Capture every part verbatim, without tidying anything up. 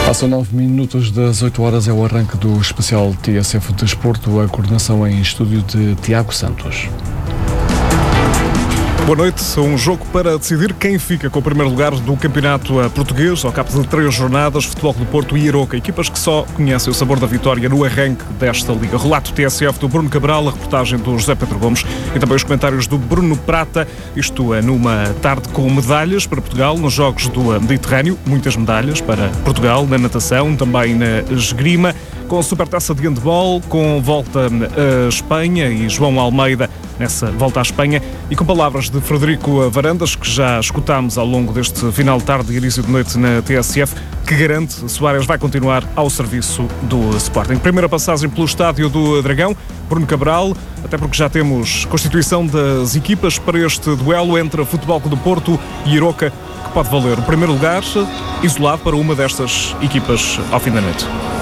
Passam nove minutos das oito horas, é o arranque do especial T S F Desporto, a coordenação em estúdio de Tiago Santos. Boa noite. Um jogo para decidir quem fica com o primeiro lugar do campeonato português, ao cabo de três jornadas, Futebol Clube do Porto e Aroca, equipas que só conhecem o sabor da vitória no arranque desta liga. Relato T S F do Bruno Cabral, a reportagem do José Pedro Gomes e também os comentários do Bruno Prata, isto é, numa tarde com medalhas para Portugal nos Jogos do Mediterrâneo, muitas medalhas para Portugal na natação, também na esgrima, com a Supertaça de Handball, com volta à Espanha e João Almeida nessa volta à Espanha, e com palavras de Frederico Varandas, que já escutámos ao longo deste final de tarde e início de noite na T S F, que garante que Soares vai continuar ao serviço do Sporting. Primeira passagem pelo estádio do Dragão, Bruno Cabral, até porque já temos constituição das equipas para este duelo entre Futebol Clube do Porto e Aroca, que pode valer o primeiro lugar isolado para uma destas equipas ao fim da noite.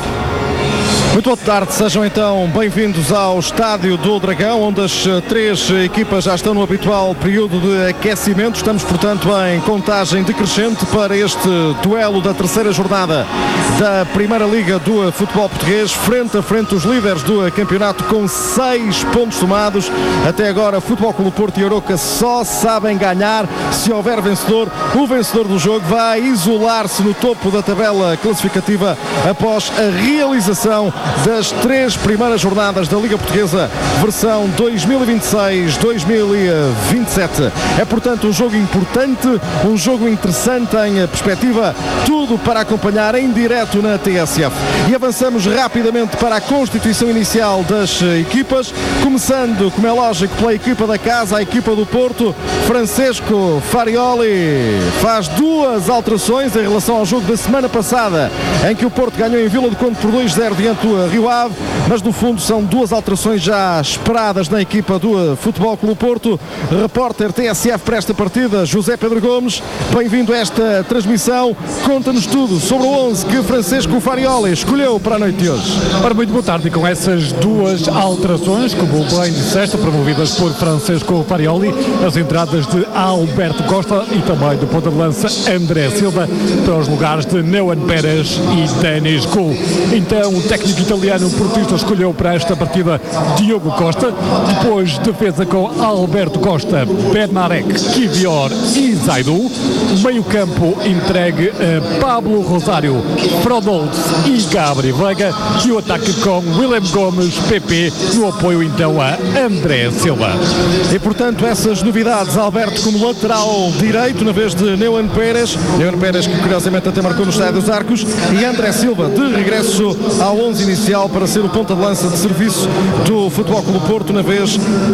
Muito boa tarde, sejam então bem-vindos ao Estádio do Dragão, onde as três equipas já estão no habitual período de aquecimento. Estamos, portanto, em contagem decrescente para este duelo da terceira jornada da Primeira Liga do Futebol Português, frente a frente os líderes do campeonato com seis pontos somados. Até agora, Futebol Clube do Porto e Aroca só sabem ganhar. Se houver vencedor, o vencedor do jogo vai isolar-se no topo da tabela classificativa após a realização das três primeiras jornadas da Liga Portuguesa, versão dois mil e vinte e seis dois mil e vinte e sete. É, portanto, um jogo importante, um jogo interessante em perspectiva, tudo para acompanhar em direto na T S F. E avançamos rapidamente para a constituição inicial das equipas, começando, como é lógico, pela equipa da casa, a equipa do Porto. Francesco Farioli faz duas alterações em relação ao jogo da semana passada, em que o Porto ganhou em Vila do Conde por dois a zero diante do Rio Ave, mas no fundo são duas alterações já esperadas na equipa do Futebol Clube do Porto. Repórter T S F para esta partida, José Pedro Gomes, bem-vindo a esta transmissão. Conta-nos tudo sobre o onze que Francesco Farioli escolheu para a noite de hoje. Para muito boa tarde, e com essas duas alterações, como bem disseste, promovidas por Francesco Farioli, as entradas de Alberto Costa e também do ponta de lança André Silva para os lugares de Neuan Pérez e Denis Gul. Então o técnico italiano portista escolheu para esta partida Diogo Costa, depois defesa com Alberto Costa, Bednarek, Kivior e Zaidu, meio campo entregue a Pablo Rosário, Frodolz e Gabri Veiga, e o ataque com Willem Gomes, P P, no apoio então a André Silva. E portanto essas novidades, Alberto como lateral direito na vez de Neuan Pérez, Neuan Pérez que curiosamente até marcou no Estádio dos Arcos, e André Silva de regresso ao onze inicial para ser o ponta de lança de serviço do Futebol Clube do Porto na vez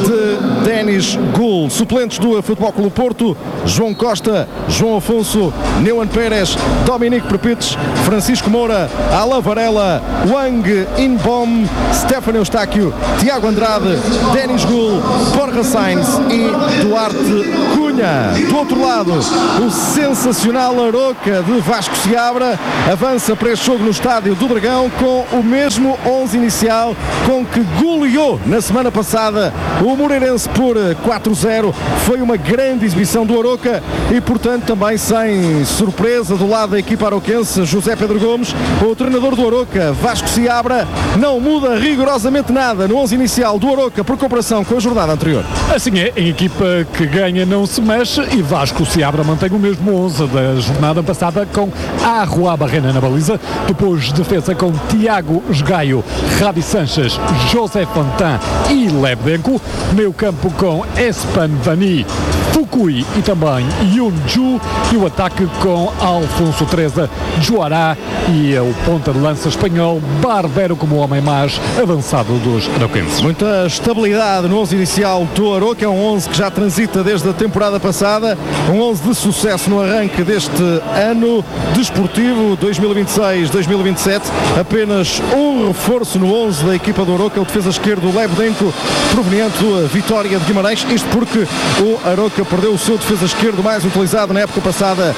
de Denis Gul. Suplentes do Futebol Clube do Porto: João Costa, João Afonso, Neuan Pérez, Dominique Perpites, Francisco Moura, Alain Varela, Wang Inbom, Stefano Eustáquio, Tiago Andrade, Denis Gul, Borja Sainz e Duarte Cunha. Do outro lado, o sensacional Aroca de Vasco Seabra avança para este jogo no Estádio do Dragão com o mesmo onze inicial com que goleou na semana passada o Moreirense por quatro a zero. Foi uma grande exibição do Aroca e, portanto, também sem surpresa do lado da equipa aroquense, José Pedro Gomes, o treinador do Aroca, Vasco Seabra, não muda rigorosamente nada no onze inicial do Aroca por comparação com a jornada anterior. Assim é, a equipa que ganha não se mexe e Vasco Seabra mantém o mesmo onze da jornada passada com Arrua Barrena na baliza, depois defesa com Tiago Esgaio, Rabi Sanches, José Fontan e Lebdenko, meio campo com Espan Vani, Fukui e também Yunju, e o ataque com Alfonso Teresa, Joará e o ponta de lança espanhol Barbero como homem mais avançado dos arauquenses. Muita estabilidade no onze inicial do Aroca, é um onze que já transita desde a temporada passada, um onze de sucesso no arranque deste ano desportivo dois mil e vinte e seis dois mil e vinte e sete, apenas um reforço no onze da equipa do Aroca, o defesa esquerdo Lebdenko, proveniente do Vitória de Guimarães, isto porque o Aroca perdeu perdeu o seu defesa esquerdo mais utilizado na época passada,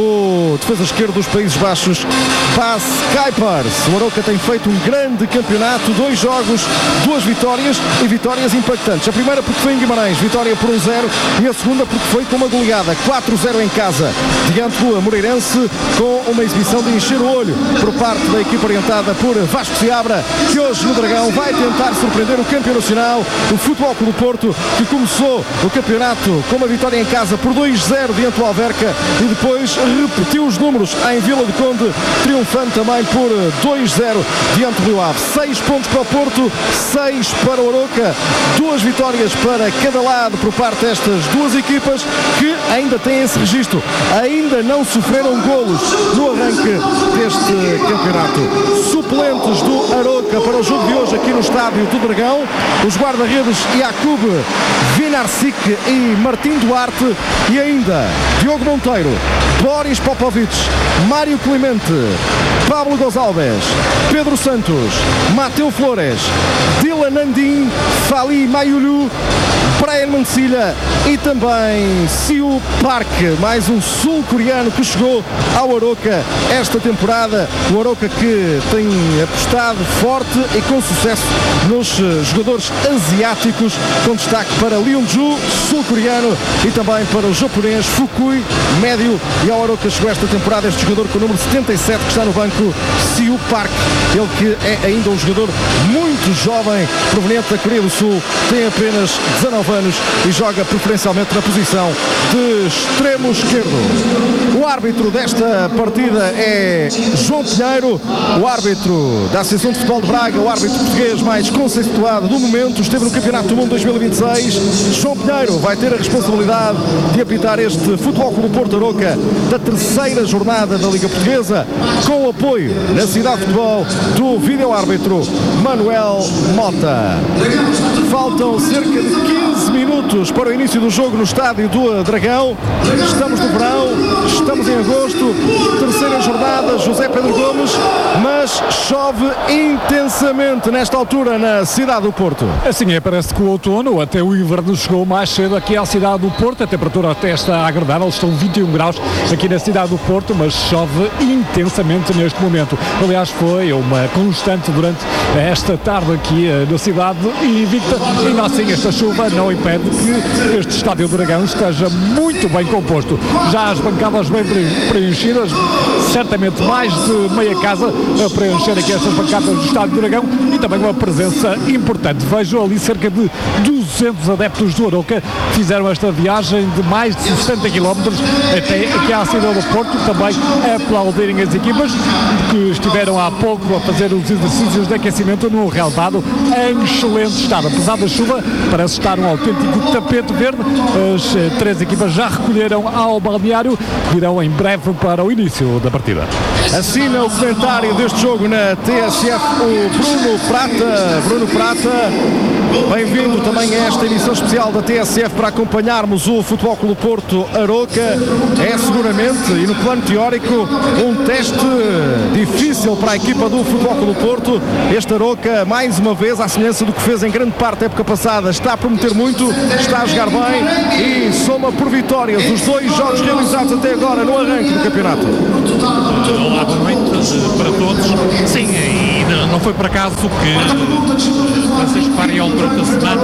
o defesa esquerdo dos Países Baixos, Bas Kuipers. O Arouca tem feito um grande campeonato, dois jogos, duas vitórias e vitórias impactantes. A primeira porque foi em Guimarães, vitória por um zero, e a segunda porque foi com uma goleada, quatro zero em casa, diante do Moreirense, com uma exibição de encher o olho por parte da equipa orientada por Vasco Seabra, que hoje no Dragão vai tentar surpreender o campeão nacional, o Futebol Clube do Porto, que começou o campeonato com uma vitória em casa por dois zero diante do Alverca e depois repetiu os números em Vila do Conde, triunfando também por dois zero diante do Rio Ave. Seis pontos para o Porto, seis para o Arouca, duas vitórias para cada lado por parte destas duas equipas, que ainda têm esse registro, ainda não sofreram golos no arranque deste campeonato. Suplentes do Arouca para o jogo de hoje aqui no estádio do Dragão, os guarda-redes Jakub Vinarsic e Martim Duarte, e ainda Diogo Monteiro, Boris Popovic, Mário Clemente, Pablo Gonçalves, Pedro Santos, Mateu Flores, Dylan Nandim, Fali Mayulu, Brian Mancilha e também Siu Park, mais um sul-coreano que chegou ao Arouca esta temporada. O Arouca que tem apostado forte e com sucesso nos jogadores asiáticos, com destaque para Leonju, sul-coreano, e também para o japonês Fukui, médio, e ao Arouca chegou esta temporada este jogador com o número setenta e sete que está no banco, Siu Park, ele que é ainda um jogador muito jovem, proveniente da Coreia do Sul, tem apenas dezanove anos e joga preferencialmente na posição de extremo esquerdo. O árbitro desta partida é João Pinheiro, o árbitro da Associação de Futebol de Braga, o árbitro português mais conceituado do momento, esteve no Campeonato do Mundo dois mil e vinte e seis. João Pinheiro vai ter a responsabilidade de apitar este Futebol Clube Porto Arouca da terceira jornada da Liga Portuguesa, com o apoio na Cidade de Futebol do vídeo-árbitro Manuel Mota. Faltam cerca de quinze minutos para o início do jogo no estádio do Dragão. Estamos no verão, estamos em agosto, terceira jornada, José Pedro Gomes, mas chove intensamente nesta altura na cidade do Porto. Assim é, parece que o outono, até o inverno, chegou mais cedo aqui à cidade do Porto. A temperatura até está agradável, estão vinte e um graus aqui na cidade do Porto, mas chove intensamente neste momento. Aliás, foi uma constante durante esta tarde aqui na cidade invicta, e ainda assim esta chuva não impede que este estádio do Dragão esteja muito bem composto. Já as bancadas bem preenchidas, certamente mais de meia casa a preencher aqui estas bancadas do estádio do Dragão, e também uma presença importante. Vejo ali cerca de duzentos adeptos do Arouca que fizeram esta viagem de mais de sessenta quilómetros até aqui à cidade do Porto, também a aplaudirem as equipas que estiveram há pouco a fazer os exercícios de aquecimento no relvado em excelente estado. Apesar da chuva, parece estar um autêntico tapete verde. As três equipas já recolheram ao balneário, virão em breve para o início da partida. Assina o comentário deste jogo na T S F o Bruno Prata. Bruno Prata, bem-vindo também a esta edição especial da T S F para acompanharmos o Futebol Clube Porto Arouca. É seguramente, e no plano teórico, um teste difícil para a equipa do Futebol Clube Porto. Este Arouca, mais uma vez, à semelhança do que fez em grande parte da época passada, está a prometer muito, está a jogar bem e soma por vitórias os dois jogos realizados até agora no arranque do campeonato. Olá, boa noite para todos. Sim, e não foi por acaso que Francisco Fariol durante a semana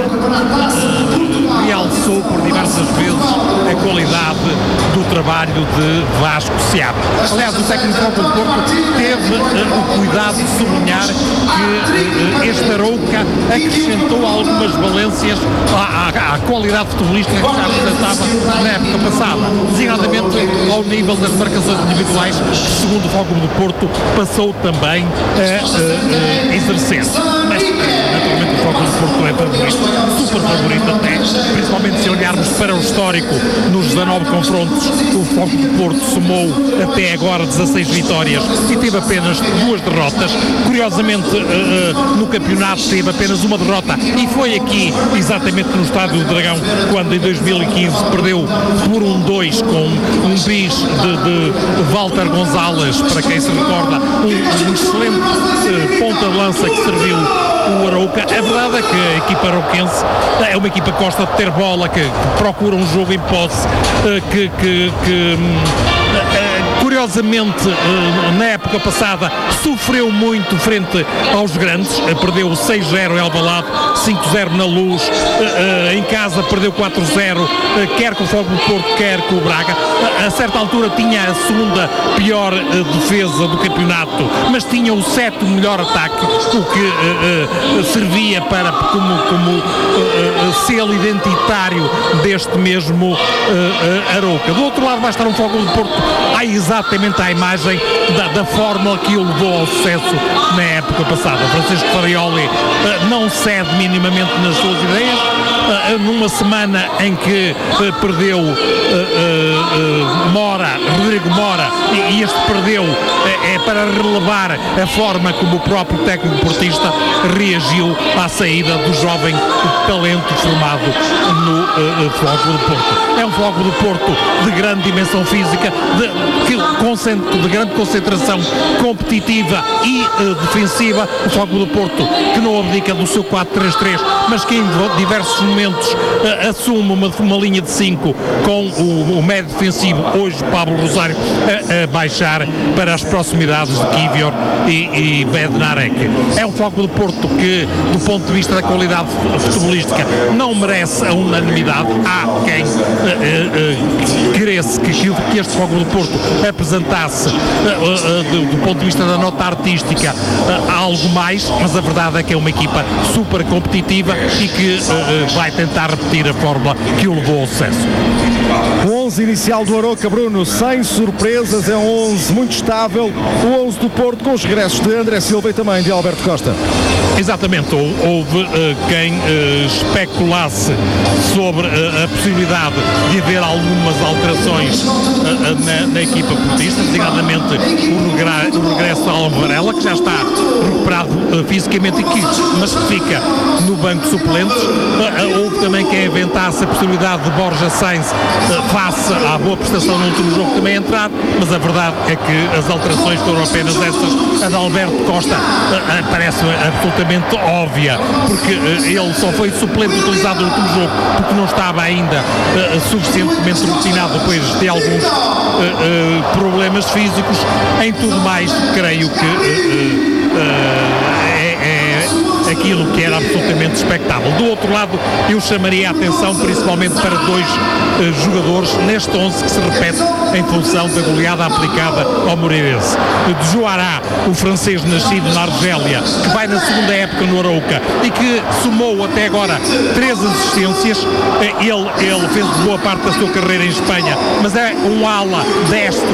uh, realçou por diversas vezes a qualidade do trabalho de Vasco Seabra. Aliás, o técnico do Porto teve uh, o cuidado de sublinhar que uh, este Arouca acrescentou algumas valências à, à, à qualidade futebolística que já apresentava na época passada, designadamente ao nível das marcações individuais, que, segundo o Futebol do Porto, passou também a uh, uh, exercer. Mas, naturalmente, o Futebol do Porto é favorito, super favorito até, principalmente se olharmos para o histórico. Nos dezanove confrontos, o Futebol do Porto somou até agora dezasseis vitórias e teve apenas duas derrotas. Curiosamente, uh, uh, no campeonato teve apenas uma derrota, e foi aqui, exatamente no Estádio do Dragão, quando em dois mil e quinze perdeu por um dois com um bis de, de Walter Gonzalez, para quem se recorda, um, um excelente uh, ponta de lança que serviu o Arouca. A verdade verdade é que a equipa aroquense é uma equipa que gosta de ter bola, que, que procura um jogo em posse, que, que, que curiosamente na época passada sofreu muito frente aos grandes, perdeu seis zero em Alvalade, cinco zero na Luz, em casa perdeu quatro zero, quer com o Fogo do Porto, quer com o Braga. A certa altura tinha a segunda pior defesa do campeonato, mas tinha o sétimo melhor ataque, o que uh, uh, servia para, como, como uh, uh, selo identitário deste mesmo uh, uh, Arouca. Do outro lado vai estar um Fogo do Porto, há exatamente a imagem da, da fórmula que o levou ao sucesso na época passada. Francisco Farioli uh, não cede minimamente nas suas ideias, uh, numa semana em que uh, perdeu uh, uh, uh, Mora, Rodrigo Mora, e, e este perdeu uh, é para relevar a forma como o próprio técnico portista reagiu à saída do jovem talento formado no uh, Fogo do Porto. É um Fogo do Porto de grande dimensão física, de, que, de grande concentração competitiva e uh, defensiva. O Fogo do Porto que não abdica do seu quatro três três, mas que em diversos momentos uh, assume uma, uma linha de cinco com o, o médio defensivo, hoje Pablo Rosário, a, a baixar para as proximidades de Kivior e, e Bednarek. É um Fogo do Porto que, do ponto de vista da qualidade futebolística, não merece a unanimidade. Há quem uh, uh, uh, queresse que, que este Fogo do Porto apresentasse, uh, uh, do, do ponto de vista da nota artística, uh, algo mais, mas a verdade é que é uma equipa super competitiva e que uh, uh, vai tentar repetir a fórmula que o levou ao sucesso. O onze inicial do Arouca, Bruno, sem surpresas, é um onze muito estável, o onze do Porto com os regressos de André Silva e também de Alberto Costa. Exatamente, houve uh, quem uh, especulasse sobre uh, a possibilidade de haver algumas alterações uh, uh, na, na equipa portista, designadamente o, regra- o regresso ao Varela, que já está recuperado uh, fisicamente e que, mas que fica no banco de suplentes. Uh, uh, houve também quem aventasse a possibilidade de Borja Sainz uh, face à boa prestação no último jogo também entrar, mas a verdade é que as alterações foram apenas essas. A de Alberto Costa uh, uh, parece absolutamente óbvia, porque uh, ele só foi suplente utilizado no último jogo porque não estava ainda uh, suficientemente rotinado depois de alguns uh, uh, problemas físicos. Em tudo mais, creio que uh, uh, uh, aquilo que era absolutamente expectável. Do outro lado, eu chamaria a atenção principalmente para dois uh, jogadores neste onze que se repete em função da goleada aplicada ao Moreirense. De Joará, o francês nascido na Argélia, que vai na segunda época no Arouca e que somou até agora três assistências. Ele, ele fez boa parte da sua carreira em Espanha, mas é um ala destro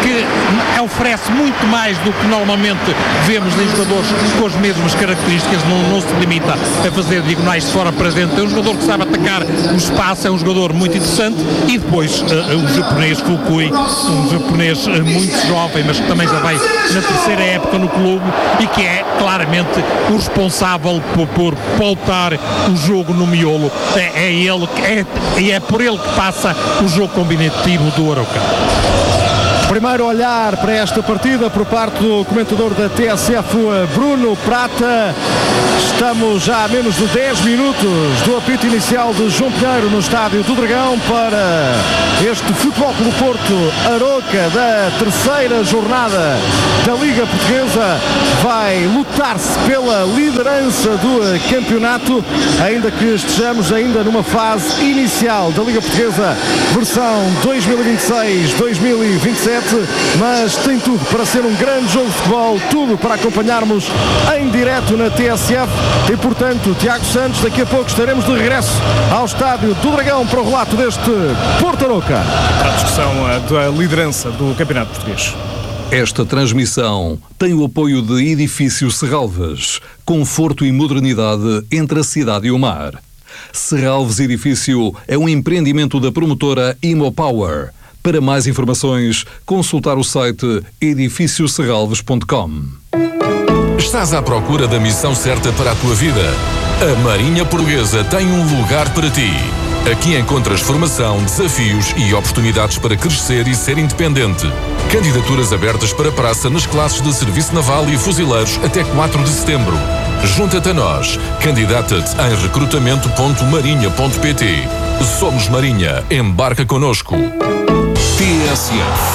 que oferece muito mais do que normalmente vemos em jogadores com as mesmas características. Não, não se limita a fazer diagonais de fora para dentro. É um jogador que sabe atacar o espaço, é um jogador muito interessante. E depois uh, o japonês Fukui, um japonês uh, muito jovem, mas que também já vai na terceira época no clube e que é claramente o responsável por, por pautar o jogo no miolo. É, é ele, é, e é por ele que passa o jogo combinativo do Arouca. Primeiro olhar para esta partida por parte do comentador da T S F, Bruno Prata. Estamos já a menos de dez minutos do apito inicial de João Pinheiro no estádio do Dragão para este Futebol Clube Porto Arouca da terceira jornada da Liga Portuguesa. Vai lutar-se pela liderança do campeonato, ainda que estejamos ainda numa fase inicial da Liga Portuguesa versão dois mil e vinte e seis dois mil e vinte e sete. Mas tem tudo para ser um grande jogo de futebol, tudo para acompanharmos em direto na T S F e, portanto, Tiago Santos, daqui a pouco estaremos de regresso ao estádio do Dragão para o relato deste Porto Arouca. A discussão da liderança do Campeonato Português. Esta transmissão tem o apoio de Edifício Serralves, conforto e modernidade entre a cidade e o mar. Serralves Edifício é um empreendimento da promotora Imopower. Para mais informações, consultar o site edifício serralves ponto com. Estás à procura da missão certa para a tua vida? A Marinha Portuguesa tem um lugar para ti. Aqui encontras formação, desafios e oportunidades para crescer e ser independente. Candidaturas abertas para praça nas classes de Serviço Naval e Fuzileiros até quatro de setembro. Junta-te a nós. Candidata-te em recrutamento ponto marinha ponto pt. Somos Marinha. Embarca connosco. T S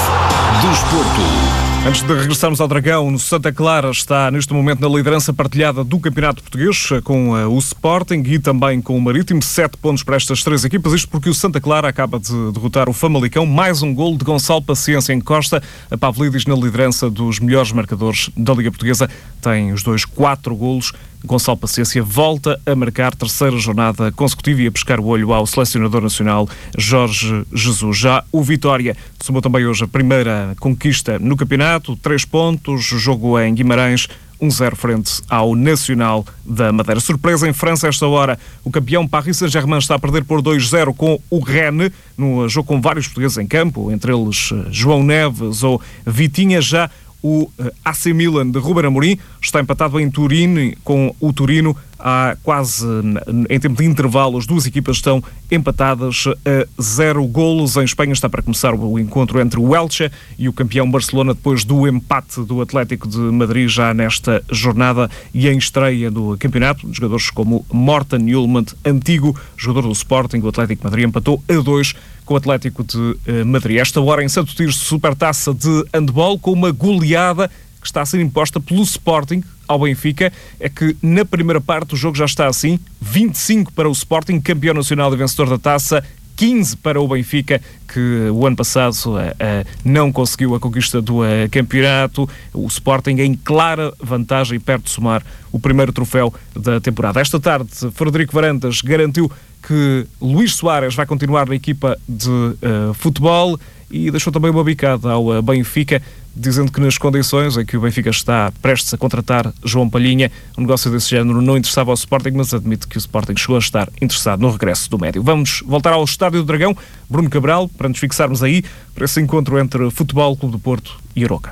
F Desporto. Antes de regressarmos ao Dragão, no Santa Clara está neste momento na liderança partilhada do Campeonato Português com o Sporting e também com o Marítimo. Sete pontos para estas três equipas. Isto porque o Santa Clara acaba de derrotar o Famalicão. Mais um golo de Gonçalo Paciência em Costa. A Pavlidis na liderança dos melhores marcadores da Liga Portuguesa. Tem os dois quatro golos. Gonçalo Paciência volta a marcar terceira jornada consecutiva e a pescar o olho ao selecionador nacional Jorge Jesus. Já o Vitória somou também hoje a primeira conquista no campeonato, três pontos, jogo em Guimarães, um zero frente ao Nacional da Madeira. Surpresa em França, a esta hora, o campeão Paris Saint-Germain está a perder por dois zero com o Rennes, no jogo com vários portugueses em campo, entre eles João Neves ou Vitinha. Já o A C Milan de Ruben Amorim está empatado em Turim com o Turino. Há quase em tempo de intervalo, as duas equipas estão empatadas a zero golos. Em Espanha está para começar o encontro entre o Elche e o campeão Barcelona, depois do empate do Atlético de Madrid já nesta jornada e em estreia do campeonato. Jogadores como Morten Hjulmand, antigo jogador do Sporting, o Atlético de Madrid empatou a dois com o Atlético de Madrid. Esta hora em Santo Tirso, Supertaça de handball, com uma goleada que está a ser imposta pelo Sporting ao Benfica. É que na primeira parte o jogo já está assim: vinte e cinco para o Sporting, campeão nacional e vencedor da taça, quinze para o Benfica, que o ano passado uh, uh, não conseguiu a conquista do uh, campeonato. O Sporting em clara vantagem e perto de somar o primeiro troféu da temporada. Esta tarde, Frederico Varandas garantiu que Luís Soares vai continuar na equipa de uh, futebol e deixou também uma bicada ao uh, Benfica, dizendo que nas condições em que o Benfica está prestes a contratar João Palhinha, um negócio desse género não interessava ao Sporting, mas admite que o Sporting chegou a estar interessado no regresso do médio. Vamos voltar ao Estádio do Dragão. Bruno Cabral, para nos fixarmos aí, para esse encontro entre Futebol Clube do Porto e Aroca.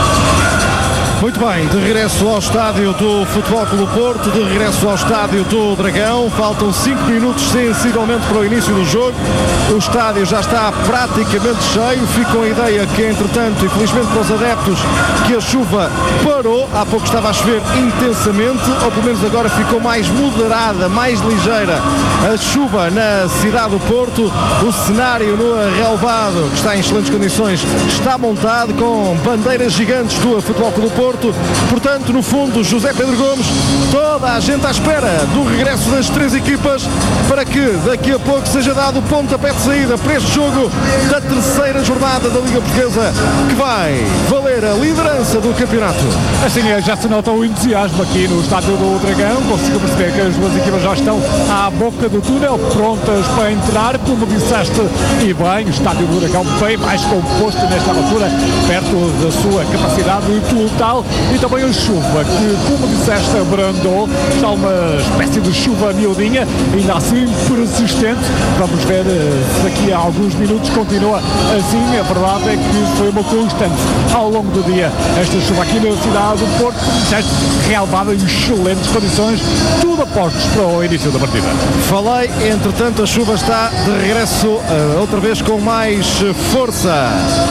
Muito bem, de regresso ao estádio do Futebol Clube do Porto, de regresso ao estádio do Dragão. Faltam cinco minutos sensivelmente para o início do jogo. O estádio já está praticamente cheio. Fica a ideia que, entretanto, infelizmente para os adeptos, que a chuva parou. Há pouco estava a chover intensamente, ou pelo menos agora ficou mais moderada, mais ligeira a chuva na cidade do Porto. O cenário no relvado, que está em excelentes condições, está montado com bandeiras gigantes do Futebol Clube do Porto. Portanto, no fundo, José Pedro Gomes, toda a gente à espera do regresso das três equipas para que daqui a pouco seja dado o pontapé de saída para este jogo da terceira jornada da Liga Portuguesa, que vai valer a liderança do campeonato. Assim é, já se nota o entusiasmo aqui no estádio do Dragão. Consigo perceber que as duas equipas já estão à boca do túnel, prontas para entrar, como disseste, e bem, o estádio do Dragão bem mais composto nesta altura, perto da sua capacidade total. E também a chuva, que, como disseste, abrandou, está uma espécie de chuva miudinha, ainda assim persistente. Vamos ver se daqui a alguns minutos continua assim. A verdade é que foi uma constante ao longo do dia esta chuva aqui na cidade do Porto, como disseste, relevada em excelentes condições, tudo apostos para o início da partida. Falei, entretanto, a chuva está de regresso, uh, outra vez com mais força.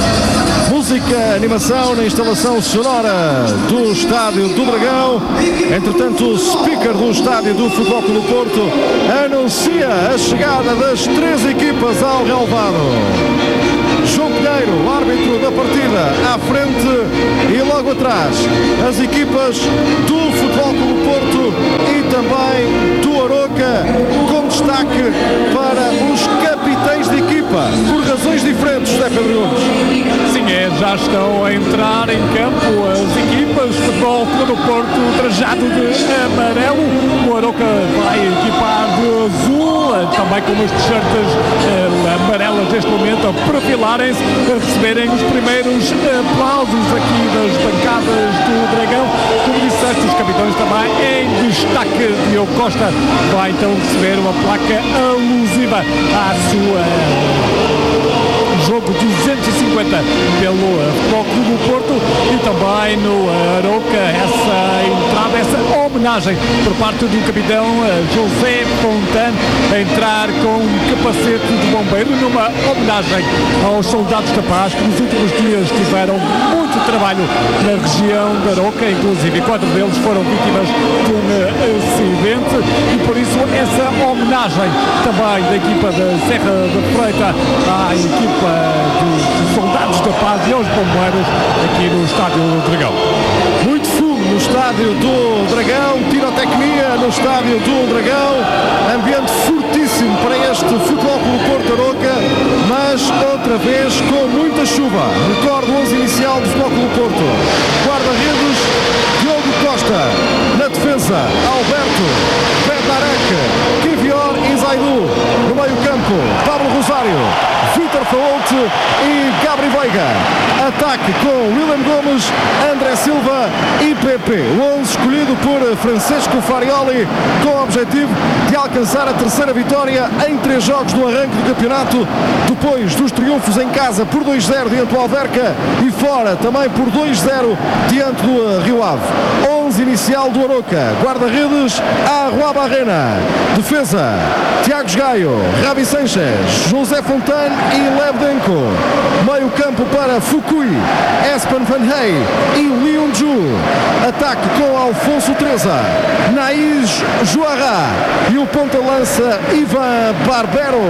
Música, animação na instalação sonora do Estádio do Dragão. Entretanto, o speaker do Estádio do Futebol Clube do Porto anuncia a chegada das três equipas ao relvado. João Pinheiro, o árbitro da partida, à frente e logo atrás as equipas do Futebol Clube do Porto e também do Aroca, com destaque para os capitães de equipa, por razões diferentes, José Pedro Gomes. Sim, é, já estão a entrar em campo as equipas. Futebol Clube do Porto trajado de amarelo, o Aroca vai equipar de azul, também com umas t-shirts eh, amarelas neste momento a perfilarem-se, a receberem os primeiros aplausos aqui das bancadas do Dragão. Como disseste, os capitães também em destaque. Diogo Costa vai então receber uma placa alusiva à sua jogo duzentos e cinquenta pelo Futebol Clube do Porto, e também no Aroca essa entrada, essa homenagem por parte do capitão José Fontana, a entrar com um capacete de bombeiro numa homenagem aos soldados da paz que nos últimos dias tiveram muito trabalho na região da Aroca, inclusive quatro deles foram vítimas de um acidente, e por isso essa homenagem também da equipa da Serra da Freita à equipa dos soldados da paz e aos bombeiros aqui no Estádio do Dragão. Muito fumo no Estádio do Dragão, pirotecnia no Estádio do Dragão, ambiente fortíssimo para este Futebol Clube Porto Aroca, mas outra vez com muita chuva. Recordo o onze inicial do Futebol Clube Porto. Guarda-redes, Diogo Costa. Na defesa, Alberto, Bednarek, Kivior e Zaidu. No meio campo, Pablo Rosário, Vítor Faolte e Gabri Veiga. Ataque com William Gomes, André Silva e Pepe. O onze escolhido por Francesco Farioli com o objetivo de alcançar a terceira vitória em três jogos do arranque do campeonato, depois dos triunfos em casa por dois zero diante do Alverca e fora também por dois zero diante do Rio Ave. onze inicial do Aroca. Guarda-redes, Arruabarrena. Defesa, Tiago Gaio, Ravi Sanchez, José Fontana e Lebdenko. Meio campo para Fukui, Espen Van Hey e Leon Ju. Ataque com Alfonso Treza, Naís Joará e o ponta-lança Ivan Barbero.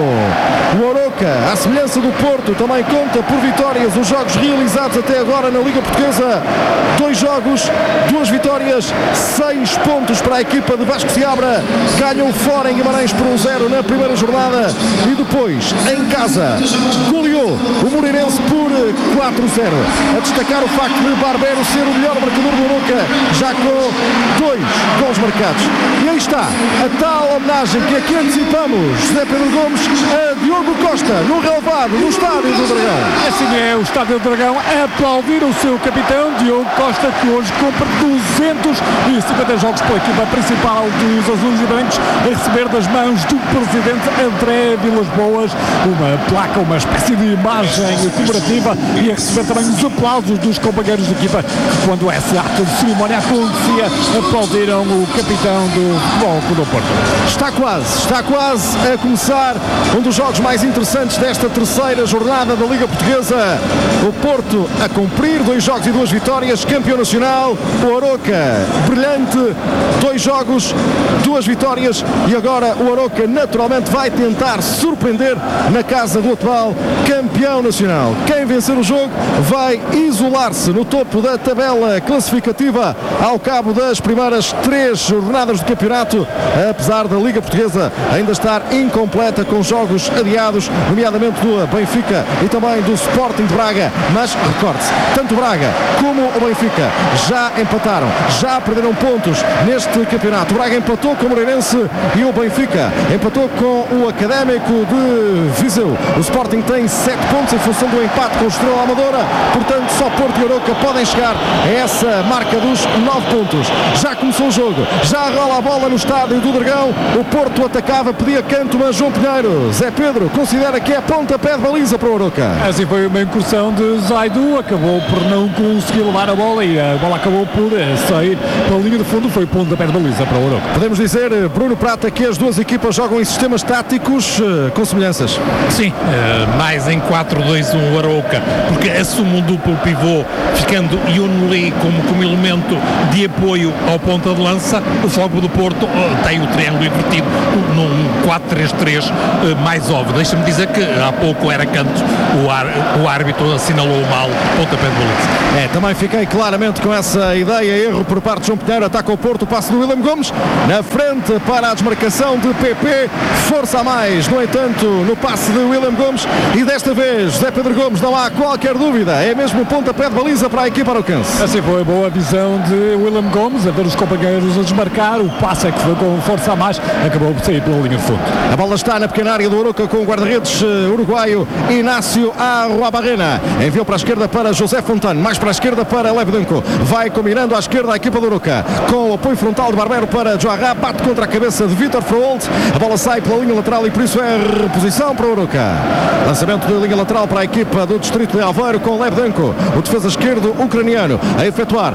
O Aroca, à semelhança do Porto, também conta por vitórias os jogos realizados até agora na Liga Portuguesa. Dois jogos, duas vitórias, seis pontos para a equipa de Vasco Seabra. Ganham fora em Guimarães por um zero na primeira jornada e depois, em casa, goleou o Moreirense por quatro zero. A destacar o facto de Barbero ser o melhor marcador do Aroca, já com dois gols marcados. E aí está a tal homenagem que aqui antecipamos, José Pedro Gomes, a Diogo Costa, no relevado, no Estádio do Dragão. Assim é, o Estádio do Dragão a aplaudir o seu capitão, Diogo Costa, que hoje cumpre duzentos e cinquenta jogos pela equipa principal dos Azuis e Brancos, a receber das mãos do presidente André Vilas Boas uma placa, uma espécie de imagem comemorativa, e a receber também os aplausos dos companheiros de equipa que, quando esse ato de cerimónia acontecia, aplaudiram o capitão do Futebol Clube do Porto. Está quase, está quase a começar um dos jogos mais interessantes desta terceira jornada da Liga Portuguesa. O Porto a cumprir dois jogos e duas vitórias, campeão nacional. O Aroca brilhante, dois jogos, duas vitórias, e agora o Aroca naturalmente vai tentar surpreender na casa do atual campeão nacional. Quem vencer o jogo vai isolar-se no topo da tabela classificativa ao cabo das primeiras três jornadas do campeonato, apesar da Liga Portuguesa ainda estar incompleta com jogos adiados, nomeadamente do Benfica e também do Sporting de Braga. Mas recorde-se, tanto Braga como o Benfica já empataram, já perderam pontos neste campeonato. O Braga empatou com o Moreirense e o Benfica empatou com o Académico de Viseu. O Sporting tem sete pontos em função do empate com o Estrela Amadora, portanto só Porto e Aroca podem chegar a essa marca dos nove pontos. Já começou o jogo, já rola a bola no Estádio do Dragão. O Porto atacava, pedia canto, mas João Pinheiro, Zé Pedro, considera que é pontapé de baliza para o Aroca. Assim foi uma incursão de Zaidu, acabou por não conseguir levar a bola e a bola acabou por sair pela linha de fundo. Foi pontapé de baliza para o Aroca. Podemos dizer, Bruno Prata, que as duas equipas jogam em sistemas táticos com semelhanças. Sim, uh, mais em quatro dois um Aroca, porque assume um duplo pivô, ficando Yunli como, como elemento de apoio ao ponta de lança. O Fogo do Porto uh, tem o triângulo invertido num quatro três três uh, mais óbvio. Deixa-me dizer que há pouco era canto, o, ar, o árbitro assinalou mal pontapé de baliza. É, também fiquei claramente com essa ideia, erro por parte de João Pinheiro, ataca o Porto, o passe do William Gomes, na frente para a desmarcação de P P, força a mais, no entanto, no passe de William Gomes, e desta vez, José Pedro Gomes, não há qualquer dúvida, é mesmo pontapé de baliza para a equipa aroquense. Assim foi, boa visão de William Gomes, a ver os companheiros a desmarcar, o passe é que foi com força a mais, acabou por sair pela linha de fundo. A bola está na pequena área do Aroca com o guarda-redes uh, uruguaio Inácio Arruabarrena, enviou para a esquerda para José Fontana, mais para a esquerda para Lebdenko, vai combinando à esquerda a equipa do Aroca, com o apoio frontal de Barbero para Joará, bate contra a cabeça de Vítor Fraolt, a bola sai pela linha lateral e por isso é reposição para o Aroca. Lançamento da linha lateral para a equipa do distrito de Aveiro com Lebdenko, o defesa esquerdo ucraniano, a efetuar na zona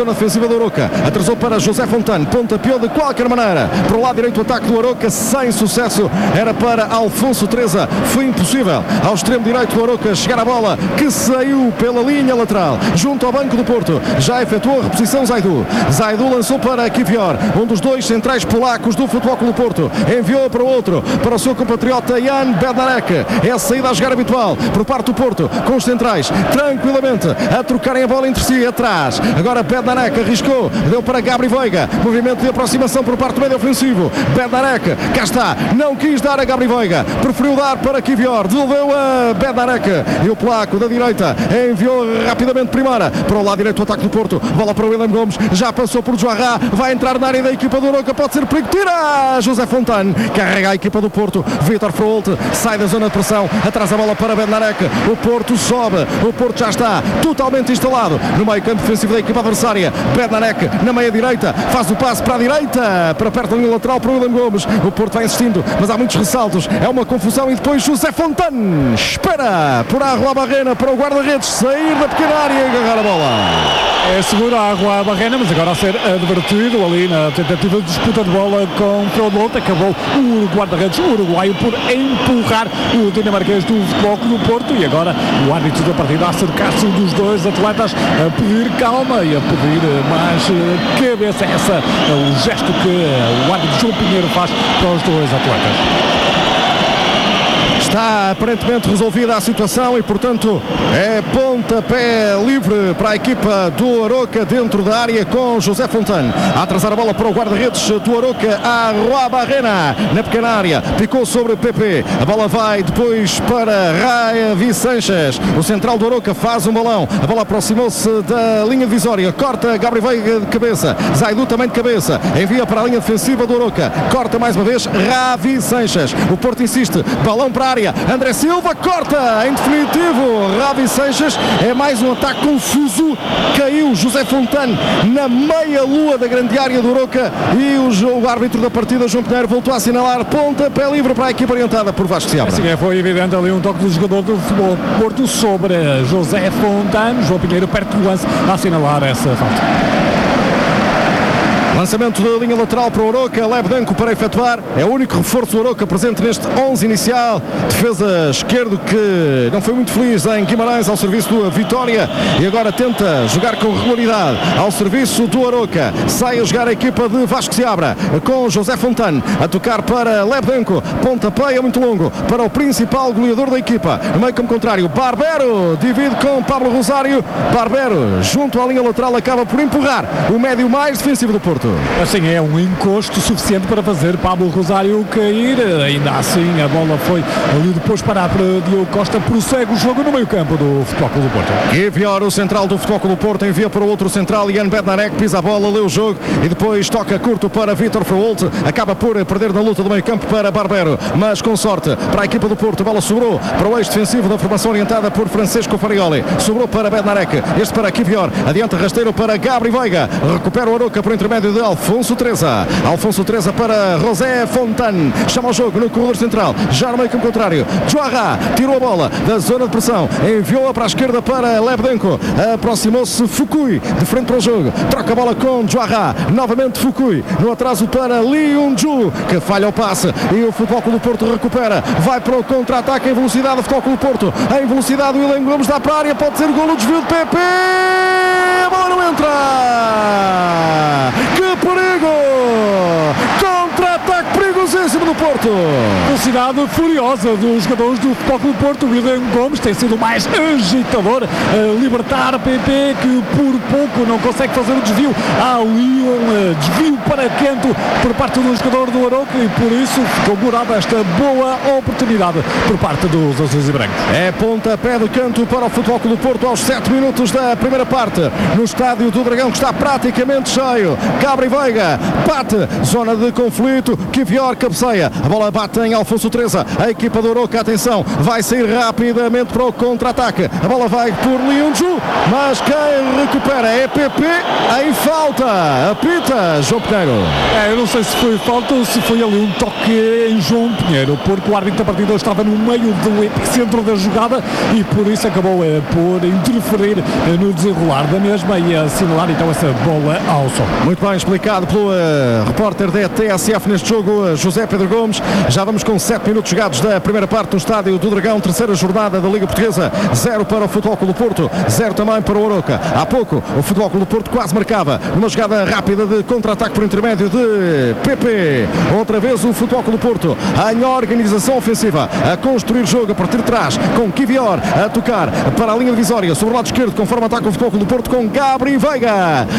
zona defensiva do Arouca, atrasou para José Fontane, pontapeou de qualquer maneira para o lado direito o ataque do Arouca, sem sucesso, era para Alfonso Teresa, foi impossível ao extremo direito do Arouca chegar a bola que saiu pela linha lateral, junto ao banco do Porto, já efetuou a reposição Zaidu, Zaidu lançou para Kivior, um dos dois centrais polacos do Futebol Clube do Porto, enviou para o outro, para o seu compatriota Jan Bednarek, é a saída a jogar habitual por parte do Porto, com os centrais, tranquilamente, a trocarem a bola entre si, atrás, agora Bednarek arriscou, deu para Gabri Veiga, movimento de aproximação por parte do médio ofensivo, Bednarek, cá está, não quis dar a Gabri Veiga, preferiu dar para Kivior, devolveu a Bednarek, e o polaco da direita enviou rapidamente primeira, para o lado direito do ataque do Porto, bola para o William Gomes, já passou por Joarra, vai entrar na área da equipa do Arouca, pode ser perigo, tira José Fontane, carrega a equipa do Porto, Vítor Froholt, sai da zona de pressão, atrás a bola para Bednarek, o Porto sobe, o Porto já está totalmente instalado no meio campo defensivo da equipa adversária, Bednarek na meia direita, faz o passe para a direita, para perto da linha lateral para o William Gomes, o Porto vai insistindo, mas há muitos ressaltos, é uma confusão e depois José Fontane espera por Arrua Barrena para o guarda-redes sair da pequena área e agarrar a bola. É seguro a Arrua Barrena, mas agora a ser advertido ali na tentativa de disputa de bola com Froholt, acabou o guarda-redes uruguaio por empurrar o dinamarquês do Futebol Clube do Porto e agora o árbitro da partida a acercar-se dos dois atletas a pedir calma e a pedir mais cabeça. Essa é o gesto que o árbitro João Pinheiro faz para os dois atletas. Está aparentemente resolvida a situação e, portanto, é pontapé livre para a equipa do Arouca dentro da área com José Fontane. A atrasar a bola para o guarda-redes do Arouca, a Arrua Barrena, na pequena área, picou sobre P P. A bola vai depois para Ravi Sanches. O central do Arouca faz um balão. A bola aproximou-se da linha divisória. Corta Gabri Veiga de cabeça. Zaidu também de cabeça. Envia para a linha defensiva do Arouca. Corta mais uma vez Ravi Sanches. O Porto insiste. Balão para a área. André Silva corta em definitivo Ravi Sanches, é mais um ataque confuso, caiu José Fontane na meia lua da grande área do Arouca e o, o árbitro da partida João Pinheiro voltou a assinalar pontapé livre para a equipa orientada por Vasco Seabra. Assim é, foi evidente ali um toque do jogador do Futebol Porto sobre José Fontane, João Pinheiro perto do lance a assinalar essa falta. Lançamento da linha lateral para o Arouca, Lebdanco para efetuar, é o único reforço do Arouca presente neste onze inicial, defesa esquerdo que não foi muito feliz em Guimarães ao serviço do Vitória e agora tenta jogar com regularidade ao serviço do Arouca, sai a jogar a equipa de Vasco Seabra com José Fontane a tocar para Lebdanco, pontapé é muito longo para o principal goleador da equipa, no meio campo contrário, Barbero divide com Pablo Rosário, Barbero junto à linha lateral acaba por empurrar o médio mais defensivo do Porto. Assim é, um encosto suficiente para fazer Pablo Rosário cair, ainda assim a bola foi ali depois parar para Diogo Costa, prossegue o jogo no meio campo do Futebol Clube do Porto. Kivior, o central do Futebol Clube do Porto, envia para o outro central, Jan Bednarek pisa a bola, lê o jogo e depois toca curto para Vítor Froholt, acaba por perder na luta do meio campo para Barbero, mas com sorte para a equipa do Porto, a bola sobrou para o eixo defensivo da formação orientada por Francesco Farioli, sobrou para Bednarek, este para Kivior, adianta rasteiro para Gabri Veiga, recupera o Arouca por intermédio de Alfonso Teresa, Alfonso Teresa para José Fontane, chama o jogo no corredor central, já no meio campo contrário, Joarra tirou a bola da zona de pressão, enviou-a para a esquerda para Lebdanco, aproximou-se Fukui, de frente para o jogo, troca a bola com Joarra, novamente Fukui, no atraso para Lee Unju, que falha o passe e o Futebol Clube do Porto recupera, vai para o contra-ataque em velocidade do Futebol Clube do Porto, em velocidade o William Gomes dá para a área, pode ser o golo, desvio de P P, a bola não entra, que perigo! Contra-ataque perigosíssimo do Porto. Velocidade furiosa dos jogadores do Futebol Clube do Porto. O William Gomes tem sido o mais agitador, a libertar P P, que por pouco não consegue fazer o desvio. Há ali um desvio para canto por parte do jogador do Arouca e por isso ficou morada esta boa oportunidade por parte dos azuis e brancos. É pontapé de canto para o Futebol Clube do Porto aos sete minutos da primeira parte no estádio do Dragão, que está praticamente cheio. Gabri Veiga bate, zona de conflito, Kivior cabeceia, a bola bate em Alfonso Teresa, a equipa do Oroca, atenção, vai sair rapidamente para o contra-ataque, a bola vai por Liunju, mas quem recupera é P P em falta, apita João Pinheiro. É, eu não sei se foi falta ou se foi ali um toque em João Pinheiro, porque o árbitro da partida estava no meio do epicentro da jogada e por isso acabou é, por interferir é, no desenrolar da mesma e assinalar então essa bola ao som. Muito bem explicado pelo uh, repórter da T S F neste jogo, uh, José Pedro Gomes. Já vamos com sete minutos jogados da primeira parte no estádio do Dragão, terceira jornada da Liga Portuguesa, zero para o Futebol Clube do Porto, zero também para o Oroca. Há pouco o Futebol Clube do Porto quase marcava numa jogada rápida de contra-ataque por intermédio de P P. Outra vez o Futebol Clube do Porto em organização ofensiva, a construir jogo a partir de trás, com Kivior a tocar para a linha divisória sobre o lado esquerdo, conforme ataca o Futebol Clube do Porto, com Gabri Veiga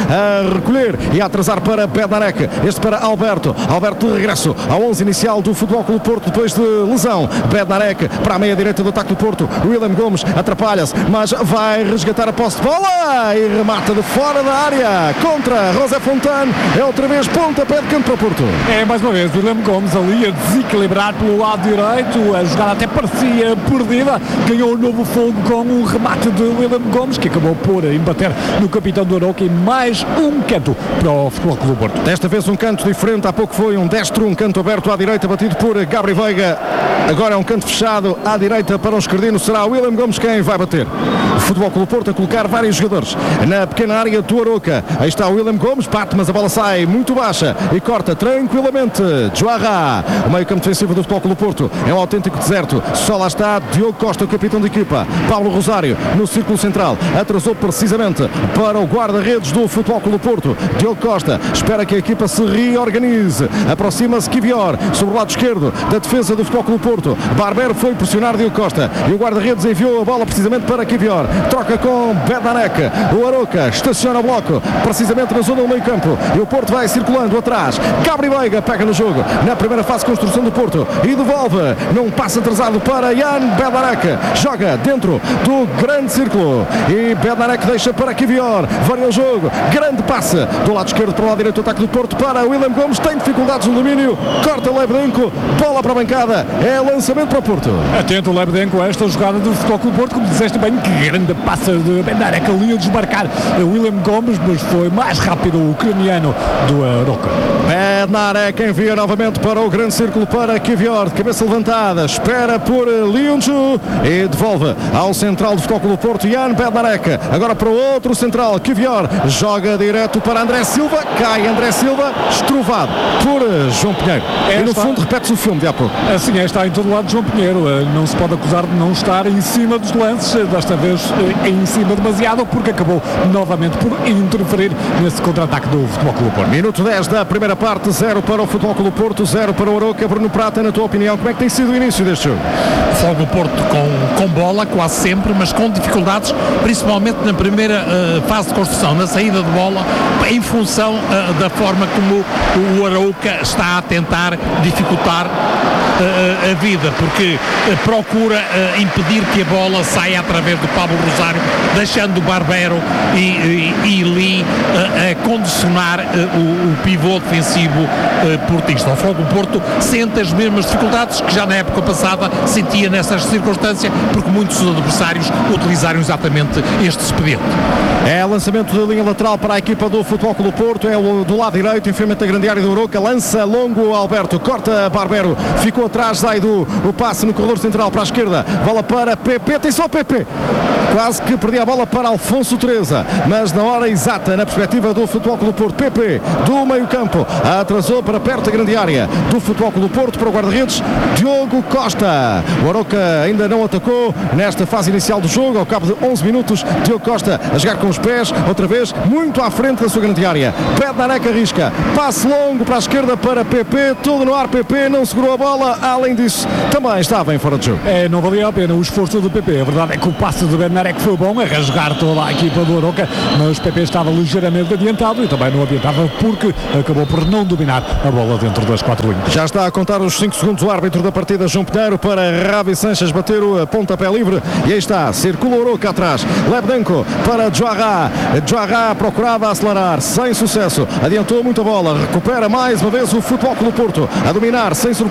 a recolher e a atrasar para Bednarek, este para Alberto, Alberto de regresso ao onze inicial do Futebol Clube do Porto depois de lesão. Bednarek para a meia direita do ataque do Porto, William Gomes atrapalha-se, mas vai resgatar a posse de bola e remata de fora da área contra José Fontane. É outra vez pontapé de canto para o Porto. É mais uma vez William Gomes ali a desequilibrar pelo lado direito, a jogada até parecia perdida, ganhou um novo fogo com um remate de William Gomes que acabou por embater no capitão do Oroca e mais um canto para o Futebol Clube do Porto. Desta vez um canto diferente, há pouco foi um destro, um canto aberto à direita batido por Gabri Veiga, agora é um canto fechado à direita para o esquerdino, será William Gomes quem vai bater. O Futebol Clube do Porto a colocar vários jogadores na pequena área do Oroca, aí está o William Gomes, bate mas a bola sai muito baixa e corta tranquilamente Joarra. O meio campo defensivo do Futebol Clube do Porto é um autêntico deserto, só lá está Diogo Costa, o capitão da equipa. Paulo Rosário no círculo central, atrasou precisamente para o guarda-redes do Futebol Clube do Porto. Diogo Costa espera que a equipa se reorganize, aproxima-se Kivior sobre o lado esquerdo da defesa do Futebol Clube do Porto. Barbero foi pressionar Diogo Costa e o guarda-redes enviou a bola precisamente para Kivior, troca com Bednarek, o Oroca estaciona o bloco precisamente na zona do meio campo e o Porto vai circulando atrás. Gabri Veiga pega no jogo na primeira fase de construção do Porto e devolve num passe atrasado para Jan Bednarek, joga dentro do grande círculo e Bednarek deixa para Kivior, varia o jogo, grande passe do lado esquerdo para o lado direito do ataque do Porto para William Gomes, tem dificuldades no domínio, corta Lebdenko, bola para a bancada, é lançamento para o Porto. Atento Lebdenko a esta jogada do Futebol Clube do Porto, como disseste bem, que grande passe de Bednarek ali a desmarcar William Gomes, mas foi mais rápido o ucraniano do Oroca. Bednarek envia novamente para o grande círculo para Kivior, de cabeça levantada, espera por Liunju e devolve ao central do Futebol Clube do Porto, Jan Bednarek, agora para o outro central, Kivior, joga direto para André Silva, cai André Silva, estruvado por João Pinheiro. É, e no está... fundo repete-se o filme de há pouco. Assim é, está em todo lado João Pinheiro, não se pode acusar de não estar em cima dos lances, desta vez em cima demasiado, porque acabou novamente por interferir nesse contra-ataque do Futebol Clube do Porto. Minuto dez da primeira parte, zero para o Futebol Clube do Porto, zero para o Oroca. Bruno Prata, na tua opinião, como é que tem sido o início deste jogo? O Futebol do Porto com, com bola, quase sempre, mas com dificuldades, principalmente na primeira uh, fase de construção, na saída de bola, em função uh, da forma como o Oroca está a tentar dificultar uh, a vida, porque uh, procura uh, impedir que a bola saia através do Pablo Rosário, deixando o Barbero e, e, e Lee uh, a condicionar uh, o, o pivô defensivo uh, portista. O Futebol do Porto sente as mesmas dificuldades que já na época passada sentia nessas circunstâncias, porque muitos dos adversários utilizaram exatamente este expediente. É lançamento da linha lateral para a equipa do Futebol Clube do Porto, é o do lado direito, enfiamento da grande área do Oroca, lança longo Alberto, corta Barbero, ficou atrás, Zaidu, o passe no corredor central para a esquerda, bola para P P, tem só P P, quase que perdia a bola para Alfonso Teresa, mas na hora exata, na perspectiva do Futebol Clube do Porto, P P do meio campo, atrasou para perto da grande área do Futebol Clube do Porto, para o guarda-redes Diogo Costa. O Oroca ainda não atacou nesta fase inicial do jogo, ao cabo de onze minutos, Diogo Costa a jogar com os pés, outra vez muito à frente da sua grande área. Bednarek arrisca, passe longo para a esquerda para P P, todo no ar, P P não segurou a bola, além disso também estava em fora de jogo. É, não valia a pena o esforço do P P, a verdade é que o passe de Bednarek foi bom, a rasgar toda a equipa do Oroca, mas P P estava ligeiramente adiantado e também não adiantava porque acabou por não dominar a bola dentro das quatro linhas. Já está a contar os cinco segundos o árbitro da partida, João Pinheiro, para Ravi Sanches bater o pontapé livre e aí está, circula o Oroca atrás, Lebdenko para Joarra, Joarra procurava acelerar, sem sucesso, adiantou muita bola, recupera mais uma vez o Futebol Clube do Porto, a dominar sem surpresa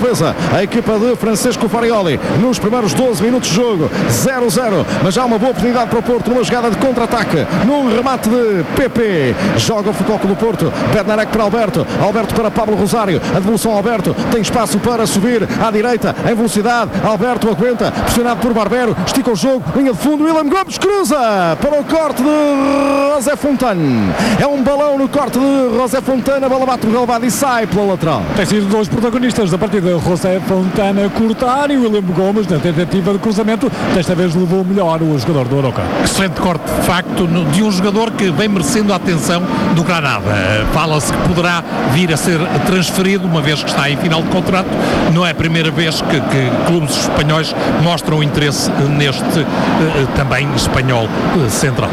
a equipa de Francesco Farioli nos primeiros doze minutos de jogo, zero a zero, mas há uma boa oportunidade para o Porto numa jogada de contra-ataque, num remate de P P. Joga o Futebol Clube do Porto, Bednarek para Alberto, Alberto para Pablo Rosário, a devolução Alberto, tem espaço para subir à direita, em velocidade, Alberto aguenta, pressionado por Barbero, estica o jogo, linha de fundo, William Gomes cruza para o corte de José Fontana. É um balão no corte de José Fontana, a bola bate no relevado e sai pela lateral. Tem sido dois protagonistas da partida, José Fontana cortar e William Gomes na tentativa de cruzamento, desta vez levou melhor o jogador do Arouca. Excelente corte, de facto, de um jogador que vem merecendo a atenção do Granada. Fala-se que poderá vir a ser transferido, uma vez que está em final de contrato. Não é a primeira vez que, que clubes espanhóis mostram interesse neste também espanhol central.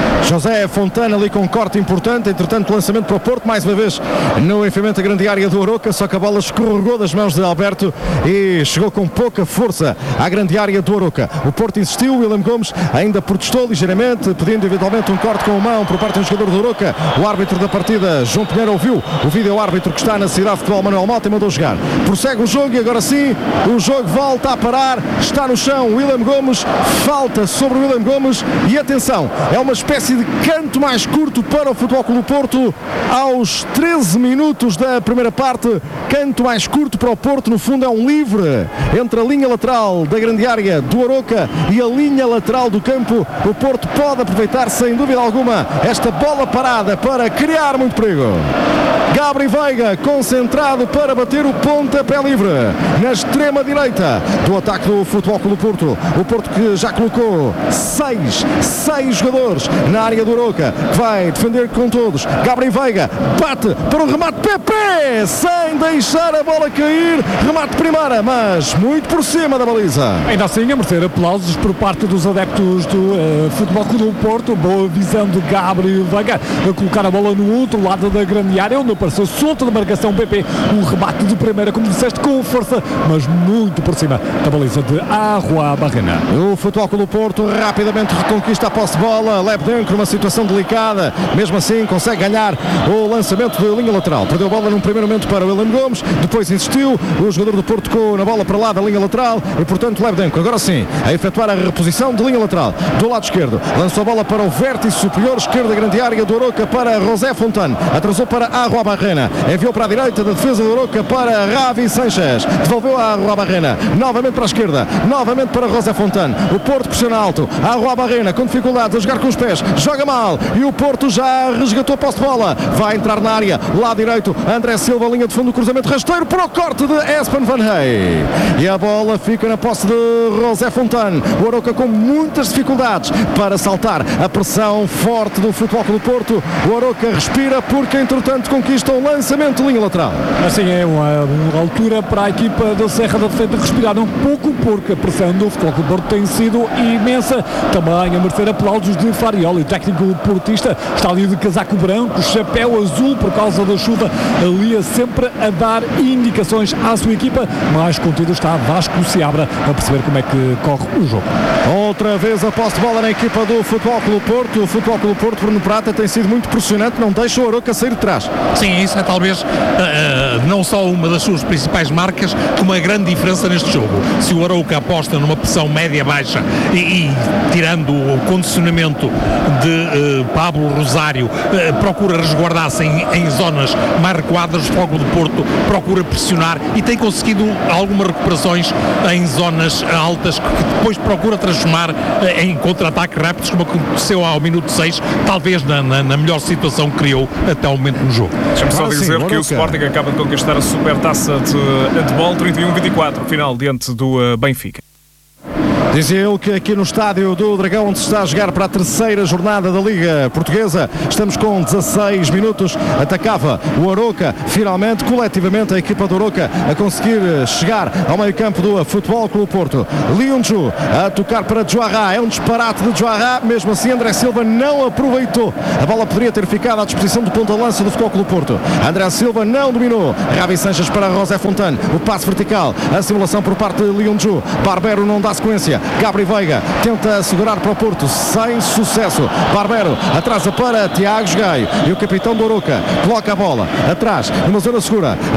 José Fontana ali com um corte importante, entretanto lançamento para o Porto, mais uma vez no enfiamento da grande área do Arouca, só que a bola escorregou das mãos de Alberto e chegou com pouca força à grande área do Arouca. O Porto insistiu, William Gomes ainda protestou ligeiramente, pedindo eventualmente um corte com a mão por parte de um jogador do Arouca. O árbitro da partida, João Pinheiro, ouviu o vídeo-árbitro que está na cidade de futebol, Manuel Mota, e mandou jogar. Prossegue o jogo e agora sim, o jogo volta a parar, está no chão William Gomes, falta sobre William Gomes e atenção, é uma espécie de canto mais curto para o Futebol Clube do Porto aos treze minutos da primeira parte, canto mais curto para o Porto, no fundo é um livre entre a linha lateral da grande área do Arouca e a linha lateral do campo. O Porto pode aproveitar sem dúvida alguma esta bola parada para criar muito perigo. Gabri Veiga concentrado para bater o pontapé livre na extrema direita do ataque do Futebol Clube do Porto. O Porto que já colocou seis, seis jogadores na área do Arouca, que vai defender com todos. Gabri Veiga bate para o remate P P, sem deixar a bola cair, remate primeira, mas muito por cima da baliza. Ainda assim a merecer aplausos por parte dos adeptos do uh, Futebol Clube do Porto. Boa visão de Gabri Veiga a colocar a bola no outro lado da grande área, onde apareceu solta de marcação P P, um remate de primeira, como disseste, com força, mas muito por cima da baliza de Arruabarrena. O Futebol Clube do Porto rapidamente reconquista a posse de bola, Lebdenko numa situação delicada, mesmo assim consegue ganhar o lançamento de linha lateral. Perdeu a bola num primeiro momento para o William Gomes, depois insistiu, o jogador do Porto tocou na bola para lá da linha lateral e portanto Lebdenko agora sim a efetuar a reposição de linha lateral do lado esquerdo, lançou a bola para o vértice superior esquerda da grande área do Arouca para José Fontana, atrasou para Arruabarrena, enviou para a direita da defesa do Arouca para Ravi Sanchez, devolveu a Arruabarrena, novamente para a esquerda, novamente para José Fontana. O Porto pressiona alto, a Arruabarrena com dificuldades a jogar com os pés, joga mal e o Porto já resgatou a posse de bola, vai entrar na área, lado direito, André Silva, linha de fundo, cruzamento rasteiro para o corte de Espen Van Hey e a bola fica na posse de José Fontana. O Arouca com muitas dificuldades para saltar a pressão forte do Futebol Clube do Porto. O Arouca respira porque entretanto conquista um lançamento de linha lateral. Assim é uma, uma altura para a equipa da Serra da Defesa respirar um pouco, porque a pressão do Futebol Clube do Porto tem sido imensa. Também a merecer aplausos de Farioli, técnico portista, está ali de casaco branco, chapéu azul por causa da chuva, ali a sempre a dar indicações à sua equipa. Mais contido está Vasco Seabra a perceber como é que corre o jogo. Outra vez a posse de bola na equipa do Futebol Clube do Porto. O Futebol Clube do Porto, Bruno Prata, tem sido muito pressionante, não deixa o Arouca sair de trás. Sim, isso é talvez uh, não só uma das suas principais marcas, como uma grande diferença neste jogo. Se o Arouca aposta numa pressão média-baixa e, e tirando o condicionamento de uh, Pablo Rosário, uh, procura resguardar-se em, em zonas mais recuadas, o Futebol Clube do Porto procura pressionar e tem conseguido algumas recuperações em zonas altas que depois procura transformar uh, em contra-ataques rápidos, como aconteceu ao minuto seis, talvez na, na, na melhor situação que criou até ao momento no jogo. Deixa-me só Ah, dizer sim, que o Sporting acaba de conquistar a Supertaça de handball trinta e um a vinte e quatro, final diante do uh, Benfica. Dizia eu que aqui no estádio do Dragão, onde se está a jogar para a terceira jornada da Liga Portuguesa, estamos com dezasseis minutos, atacava o Arouca, finalmente, coletivamente, a equipa do Arouca a conseguir chegar ao meio campo do Futebol Clube Porto. Liunju a tocar para Joará, é um disparate de Joará, mesmo assim André Silva não aproveitou, a bola poderia ter ficado à disposição do ponta de lança do Futebol Clube Porto. André Silva não dominou, Ravi Sanchez para José Fontana, o passe vertical, a simulação por parte de Liunju, Barbero não dá sequência, Gabri Veiga tenta segurar para o Porto sem sucesso, Barbero atrasa para Tiago Gaio e o capitão do Arouca coloca a bola atrás numa zona segura,